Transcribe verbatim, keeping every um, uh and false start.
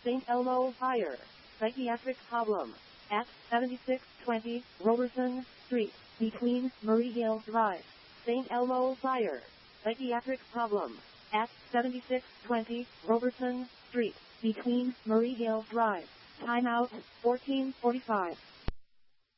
Saint Elmo Fire. Psychiatric problem. At seventy-six twenty Robertson Street, between Murray Hill Drive. Saint Elmo Fire. Psychiatric problem. At seventy-six twenty Robertson Street, between Murray Hill Drive. Time out, fourteen forty-five.